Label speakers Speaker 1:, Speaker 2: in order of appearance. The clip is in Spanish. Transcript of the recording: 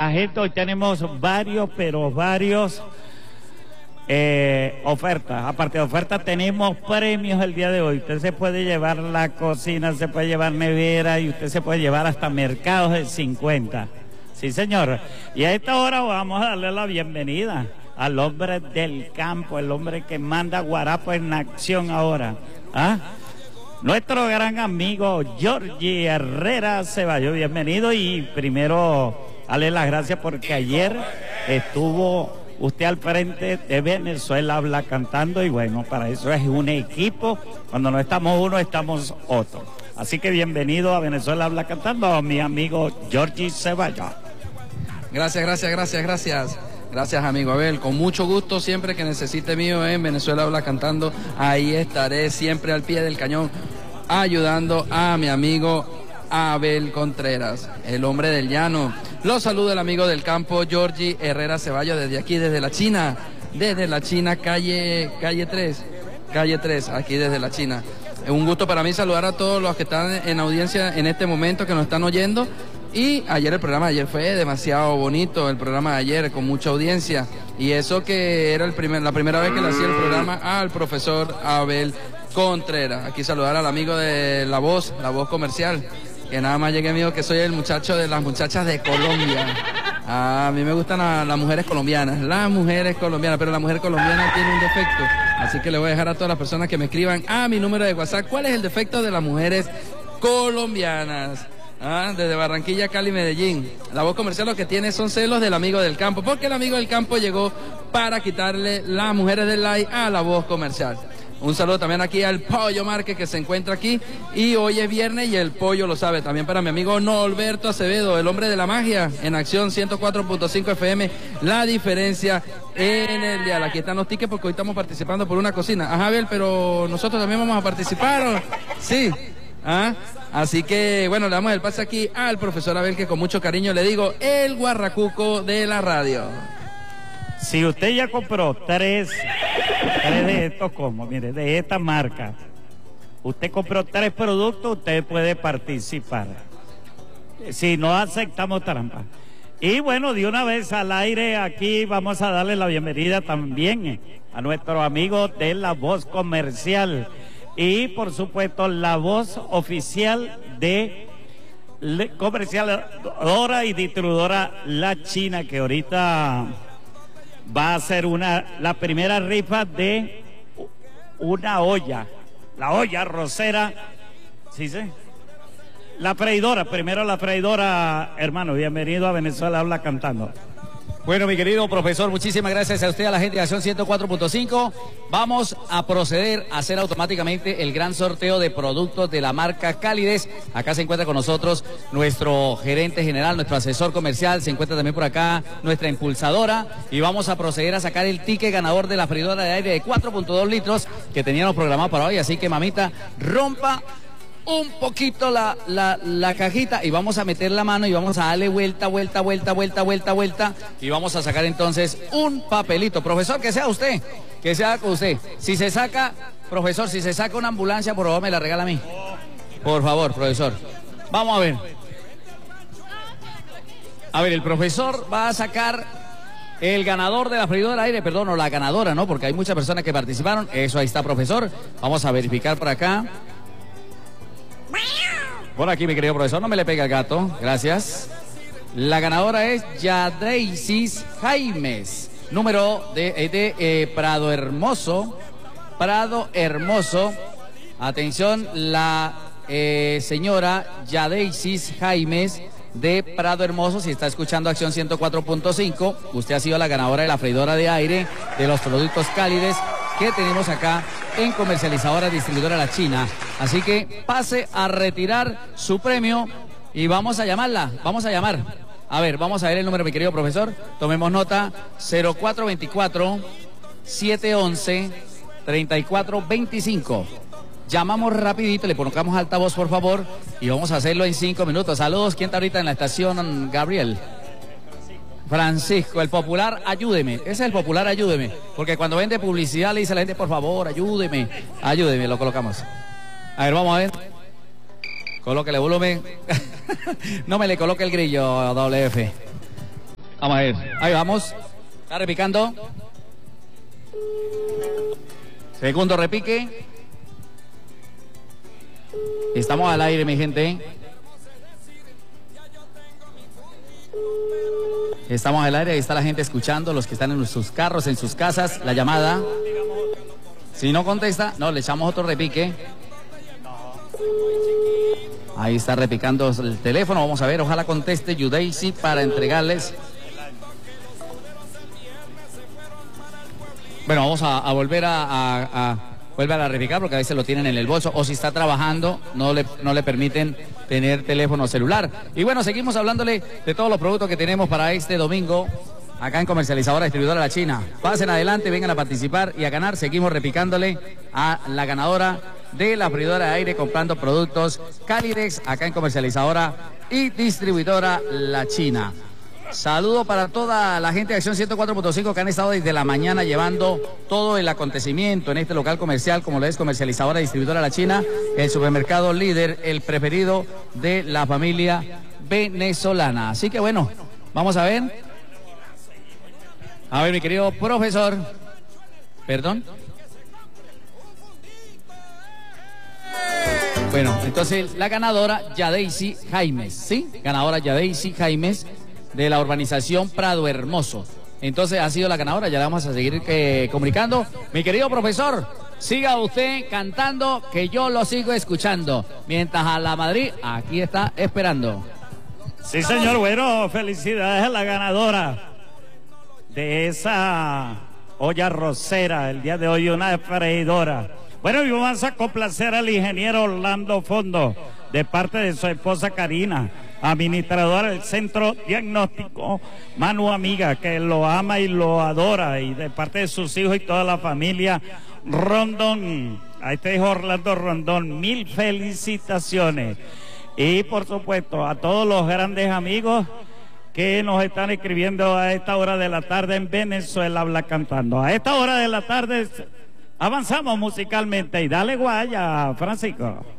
Speaker 1: agenda, hoy tenemos varios ofertas. Aparte de ofertas, tenemos premios el día de hoy. Usted se puede llevar la cocina, se puede llevar nevera y usted se puede llevar hasta mercados de 50. Sí, señor. Y a esta hora vamos a darle la bienvenida al hombre del campo, el hombre que manda Guarapo en acción ahora. ¿Ah? Nuestro gran amigo Georgie Herrera Ceballos. Bienvenido, y primero darle las gracias porque ayer estuvo usted al frente de Venezuela Habla Cantando, y bueno, para eso es un equipo. Cuando no estamos uno, estamos otro. Así que bienvenido a Venezuela Habla Cantando, a mi amigo Georgie Ceballos.
Speaker 2: Gracias, amigo Abel. Con mucho gusto, siempre que necesite mío en Venezuela Habla Cantando, ahí estaré siempre al pie del cañón, ayudando a mi amigo Abel Contreras, el hombre del llano. Los saluda el amigo del campo, Georgie Herrera Ceballos, desde aquí, desde la China, calle 3, aquí desde la China. Es un gusto para mí saludar a todos los que están en audiencia en este momento, que nos están oyendo. Y ayer el programa de ayer fue demasiado bonito, el programa de ayer con mucha audiencia. Y eso que era la primera vez que le hacía el programa al profesor Abel Contreras. Aquí saludar al amigo de La Voz Comercial, que nada más llegué, amigo, que soy el muchacho de las muchachas de Colombia. A mí me gustan las mujeres colombianas, pero la mujer colombiana tiene un defecto. Así que le voy a dejar a todas las personas que me escriban a mi número de WhatsApp cuál es el defecto de las mujeres colombianas. Desde Barranquilla, Cali, Medellín. La Voz Comercial lo que tiene son celos del amigo del campo, porque el amigo del campo llegó para quitarle las mujeres del like a La Voz Comercial. Un saludo también aquí al Pollo Márquez, que se encuentra aquí, y hoy es viernes y el pollo lo sabe. También para mi amigo Norberto Acevedo, el hombre de la magia, en acción 104.5 FM, la diferencia en el dial. Aquí están los tickets porque hoy estamos participando por una cocina. Abel, pero nosotros también vamos a participar, ¿o? Sí. Así que, bueno, le damos el pase aquí al profesor Abel, que con mucho cariño le digo, el guarracuco de la radio.
Speaker 1: Si usted ya compró tres de estos, mire, de esta marca, usted compró 3 productos, usted puede participar. Si no, aceptamos trampa. Y bueno, de una vez al aire, aquí vamos a darle la bienvenida también a nuestro amigo de La Voz Comercial. Y por supuesto la voz oficial de comercializadora y distribuidora La China, que ahorita va a hacer la primera rifa de una olla, la olla arrocera, ¿sí? La freidora, primero la freidora, hermano, bienvenido a Venezuela Habla Cantando.
Speaker 3: Bueno, mi querido profesor, muchísimas gracias a usted, a la gente de Acción 104.5. Vamos a proceder a hacer automáticamente el gran sorteo de productos de la marca Cálides. Acá se encuentra con nosotros nuestro gerente general, nuestro asesor comercial, se encuentra también por acá nuestra impulsadora, y vamos a proceder a sacar el ticket ganador de la freidora de aire de 4.2 litros que teníamos programado para hoy. Así que, mamita, rompa un poquito la cajita y vamos a meter la mano y vamos a darle vuelta, y vamos a sacar entonces un papelito. Profesor, que sea usted, que sea con usted. Si se saca, profesor, si se saca una ambulancia, por favor me la regala a mí. Por favor, profesor. Vamos a ver. A ver, el profesor va a sacar el ganador de la freidora del aire, perdón, o la ganadora, ¿no? Porque hay muchas personas que participaron. Eso, ahí está, profesor. Vamos a verificar por acá. Por aquí, mi querido profesor, no me le pegue al gato, gracias. La ganadora es Yadreisis Jaimes, número de Prado Hermoso. Atención, la señora Yadreisis Jaimes de Prado Hermoso, si está escuchando Acción 104.5, usted ha sido la ganadora de la freidora de aire de los productos Cálides que tenemos acá en Comercializadora Distribuidora La China. Así que pase a retirar su premio y vamos a llamarla, vamos a llamar. A ver, vamos a ver el número, mi querido profesor. Tomemos nota: 0424-711-3425. Llamamos rapidito, le colocamos altavoz, por favor, y vamos a hacerlo en 5 minutos. Saludos, ¿quién está ahorita en la estación, Gabriel? Francisco, el popular Ayúdeme. Ese es el popular Ayúdeme, porque cuando vende publicidad le dice a la gente, por favor, ayúdeme, lo colocamos. A ver, vamos a ver. Colóquele volumen. No me le coloque el grillo, WF. Vamos a ver, ahí vamos. Está repicando. Segundo repique. Estamos al aire, mi gente. Estamos al aire, ahí está la gente escuchando, los que están en sus carros, en sus casas, la llamada. Si no contesta, no, le echamos otro repique. Ahí está repicando el teléfono, vamos a ver, ojalá conteste Yudeisi para entregarles. Bueno, vamos a volver vuelve a repicar porque a veces lo tienen en el bolso o si está trabajando no le permiten tener teléfono celular. Y bueno, seguimos hablándole de todos los productos que tenemos para este domingo acá en Comercializadora Distribuidora La China. Pasen adelante, vengan a participar y a ganar. Seguimos repicándole a la ganadora de la freidora de aire comprando productos Cálidex acá en Comercializadora y Distribuidora La China. Saludo para toda la gente de Acción 104.5 que han estado desde la mañana llevando todo el acontecimiento en este local comercial, como lo es Comercializadora Distribuidora La China, el supermercado líder, el preferido de la familia venezolana. Así que bueno, vamos a ver. A ver, mi querido profesor. Perdón. Bueno, entonces la ganadora Yadeisi Jaimes, ¿sí? Ganadora Yadeisi Jaimes, de la urbanización Prado Hermoso. Entonces ha sido la ganadora, ya la vamos a seguir comunicando. Mi querido profesor, siga usted cantando que yo lo sigo escuchando. Mientras a la Madrid aquí está esperando.
Speaker 1: Sí, señor, bueno, felicidades a la ganadora de esa olla rosera, el día de hoy una freidora. Bueno, y vamos a complacer al ingeniero Orlando Fondo, de parte de su esposa Karina, administradora del Centro Diagnóstico Manu Amiga, que lo ama y lo adora, y de parte de sus hijos y toda la familia Rondón. A este hijo Orlando Rondón, 1000 felicitaciones. Y por supuesto a todos los grandes amigos que nos están escribiendo a esta hora de la tarde en Venezuela Habla Cantando. A esta hora de la tarde avanzamos musicalmente y dale guaya, Francisco.